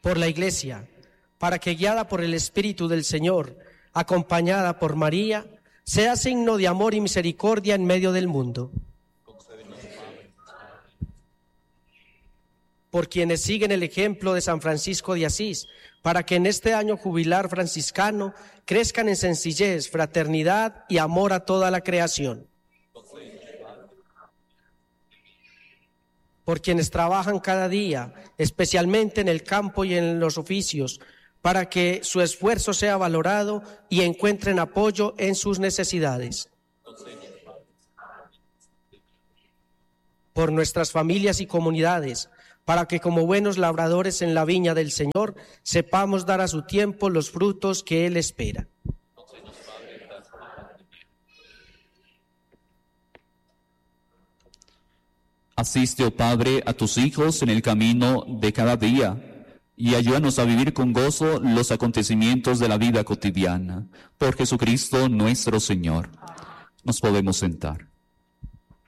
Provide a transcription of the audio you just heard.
por la Iglesia, para que, guiada por el Espíritu del Señor, acompañada por María, sea signo de amor y misericordia en medio del mundo. Por quienes siguen el ejemplo de San Francisco de Asís, para que en este año jubilar franciscano crezcan en sencillez, fraternidad y amor a toda la creación. Por quienes trabajan cada día, especialmente en el campo y en los oficios, para que su esfuerzo sea valorado y encuentren apoyo en sus necesidades. Por nuestras familias y comunidades, para que como buenos labradores en la viña del Señor sepamos dar a su tiempo los frutos que Él espera. Asiste, oh Padre, a tus hijos en el camino de cada día y ayúdanos a vivir con gozo los acontecimientos de la vida cotidiana. Por Jesucristo nuestro Señor. Nos podemos sentar.